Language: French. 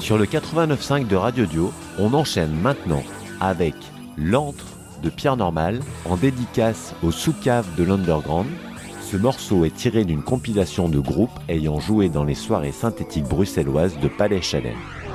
Sur le 89.5 de Radio Dio, on enchaîne maintenant avec L'Antre de Pierre Normal en dédicace au sous-cave de l'Underground. Ce morceau est tiré d'une compilation de groupes ayant joué dans les soirées synthétiques bruxelloises de Palais Chalem.